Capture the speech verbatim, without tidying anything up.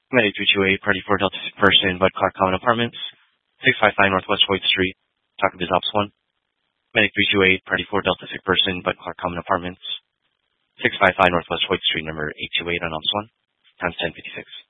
Medic three two eight, Party four Delta Sig person, Bud Clark Common Apartments, six five five Northwest Hoyt Street, Talk Biz Ops one. Medic three two eight, Party four Delta Sig person, Bud Clark Common Apartments, six five five Northwest Hoyt Street, number eight two eight on Ops one, times ten fifty-six.